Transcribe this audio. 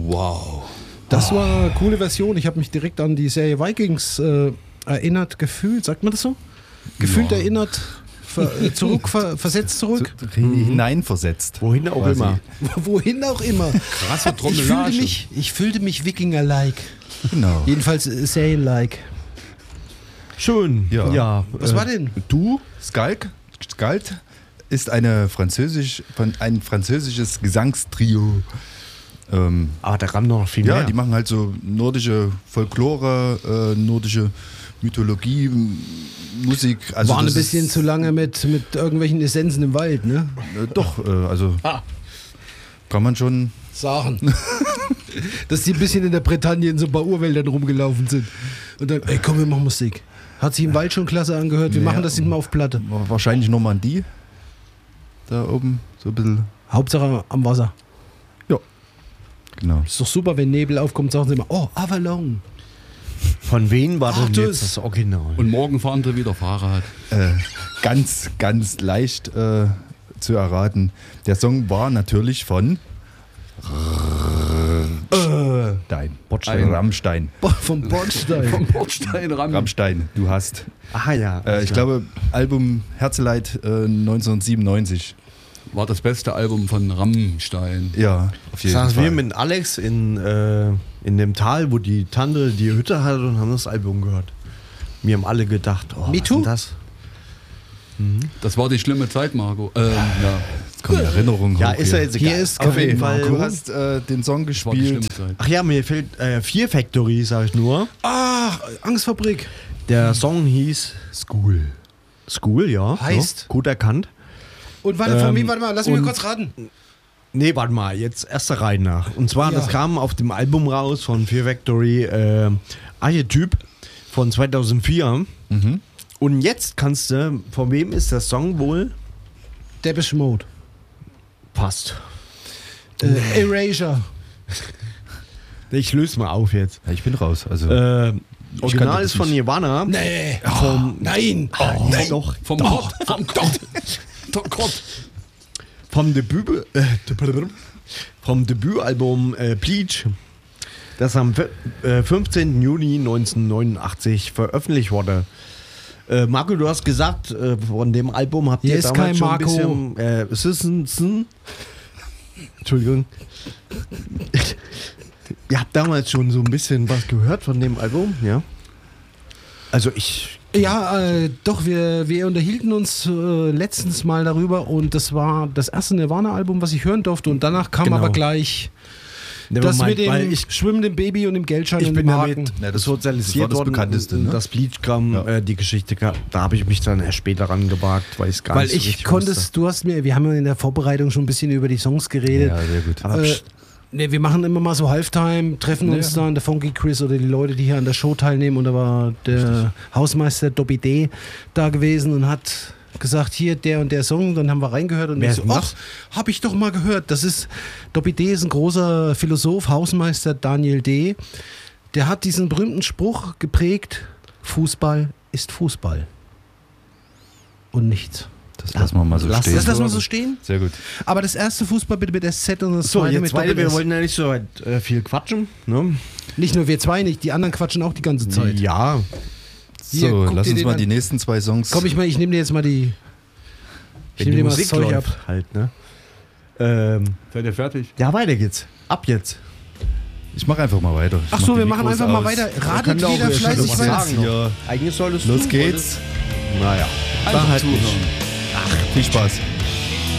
Wow. Das war eine coole Version. Ich habe mich direkt an die Serie Vikings erinnert, gefühlt, sagt man das so? Gefühlt erinnert, versetzt zurück. Hineinversetzt. Wohin auch immer. Wohin auch immer. Krasse Trommelage. Ich fühlte mich Wikinger-like. Genau. Jedenfalls Serien-like. Schön. Ja. Was war denn? Du, Skald ist ein französisches Gesangstrio. Aber da kam noch viel mehr. Ja, die machen halt so nordische Folklore, nordische Mythologie, Musik. Also Waren ein das bisschen ist, zu lange mit irgendwelchen Essenzen im Wald, ne? Doch, also kann man schon Sachen. Dass die ein bisschen in der Bretagne in so ein paar Urwäldern rumgelaufen sind. Und dann, ey, komm, wir machen Musik. Hat sich im Wald schon klasse angehört. Wir machen das nicht mal auf Platte. wahrscheinlich Normandie. Da oben, so ein bisschen. Hauptsache am Wasser. Genau. Ist doch super, wenn Nebel aufkommt, sagen sie immer, oh, Avalon. Von wem war denn das- jetzt das Original? Und morgen fahren sie wieder Fahrrad. Ganz leicht zu erraten. Der Song war natürlich von Rammstein. Vom Bordstein. Vom Bordstein ran. Rammstein, du hast. Ah ja. Ich glaube, Album Herzeleid 1997. War das beste Album von Rammstein. Ja, auf jeden Saßen Fall. wir mit Alex in dem Tal, wo die Tante die Hütte hatte und haben das Album gehört. Wir haben alle gedacht, oh, Me was too? ist denn das? Das war die schlimme Zeit, Marco. Ja. Jetzt kommen Erinnerungen Ja, hoch ist ja hier. jetzt egal. Hier ist auf jeden Marco. Fall. Du hast den Song Das war die schlimme gespielt. Zeit. Ach ja, mir fehlt Fear Factory, sag ich nur. Ach, Angstfabrik. Der Song hieß School. School, ja. Heißt? Ja, gut erkannt. Und warte mal, lass mich mal kurz raten. Nee, warte mal, jetzt erste Reihe nach. Und zwar, Ja. das kam auf dem Album raus von Fear Factory, Archetyp von 2004. Mhm. Und jetzt kannst du, von wem ist der Song wohl? Depeche Mode. Passt. Erasure. Ich löse mal auf jetzt. Ja, ich bin raus. Also Original kannte ist das von nicht. Nirvana. Nee. Nein. Nein. Doch. Vom Gott. Vom Gott. Vom Gott. Vom Debütalbum Bleach, das am 15. Juni 1989 veröffentlicht wurde. Marco, du hast gesagt, von dem Album habt Hier ihr ist damals kein schon Marco. ein bisschen... Entschuldigung. Ihr habt damals schon so ein bisschen was gehört von dem Album, ja? Also ich... Ja, doch, wir unterhielten uns letztens mal darüber und das war das erste Nirvana-Album, was ich hören durfte und danach kam Genau. aber gleich das Nevermind, mit weil dem ich schwimmenden Baby und dem Geldschein Ich und bin dem damit Haken. Ja, das sozialisiert war das worden. Bekannteste, und ne? Das Bleach kam, Ja. die Geschichte, da habe ich mich dann erst später rangewagt, weil ich es gar Weil nicht so ich richtig konnte wusste. es, wir haben ja in der Vorbereitung schon ein bisschen über die Songs geredet. Ja, sehr gut. Aber Ne, wir machen immer mal so Halftime, treffen uns dann, der Funky Chris oder die Leute, die hier an der Show teilnehmen. Und da war der Hausmeister Dobby D da gewesen und hat gesagt, hier der und der Song. Dann haben wir reingehört und Wer ich so, ist denn ach, das? hab ich doch mal gehört. Das ist, Dobby D ist ein großer Philosoph, Hausmeister Daniel D. Der hat diesen berühmten Spruch geprägt, Fußball ist Fußball. Und nichts. Das lassen wir mal so stehen. Das lassen wir so stehen. Sehr gut. Aber das erste Fußball bitte mit SZ und das So, zweite jetzt mit weiter, wir Doppel-S. wollten ja nicht so weit, viel quatschen. Ne? Nicht nur wir zwei nicht, die anderen quatschen auch die ganze Zeit. Ja, Hier, So, guck lass dir uns den mal an. die nächsten zwei Songs. Komm, ich nehme dir jetzt mal die. Ich wenn nehme die dir mal das Musik Zeug ab. läuft halt, ne? Seid ihr fertig? Ja, weiter geht's. Ab jetzt. Ich mache einfach mal weiter. Ich Ach mach so, die wir machen Mikros einfach mal aus. weiter. Ratet können auch jeder schon fleißig was weiter. sagen. Hier. Eigentlich solltest Los du... geht's. Naja. Einfach halt zuhören. nicht. Viel Spaß.